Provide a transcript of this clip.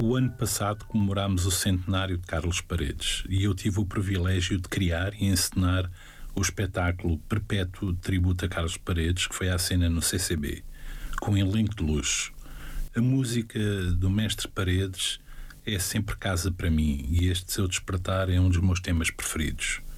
O ano passado comemorámos o centenário de Carlos Paredes e eu tive o privilégio de criar e encenar o espetáculo Perpétuo Tributo a Carlos Paredes, que foi à cena no CCB, com um elenco de luxo. A música do mestre Paredes é sempre casa para mim e este Seu Despertar é um dos meus temas preferidos.